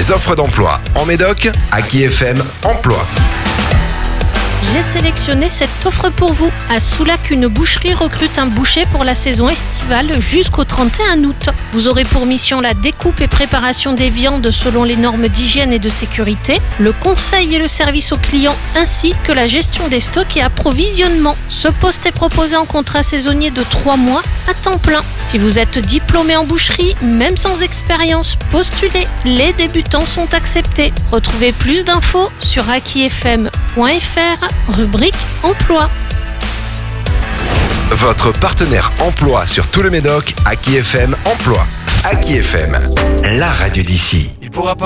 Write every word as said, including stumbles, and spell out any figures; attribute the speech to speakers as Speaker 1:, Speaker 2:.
Speaker 1: Les offres d'emploi en Médoc, Aki F M Emploi.
Speaker 2: J'ai sélectionné cette offre pour vous. À Soulac, une boucherie recrute un boucher pour la saison estivale jusqu'au trente et un août. Vous aurez pour mission la découpe et préparation des viandes selon les normes d'hygiène et de sécurité, le conseil et le service aux clients ainsi que la gestion des stocks et approvisionnement. Ce poste est proposé en contrat saisonnier de trois mois à temps plein. Si vous êtes diplômé en boucherie, même sans expérience, postulez. Les débutants sont acceptés. Retrouvez plus d'infos sur aki f m point f r. Rubrique Emploi.
Speaker 1: Votre partenaire emploi sur tout le Médoc, Aki F M Emploi. Aki F M, la radio d'ici.
Speaker 3: Il pourra pas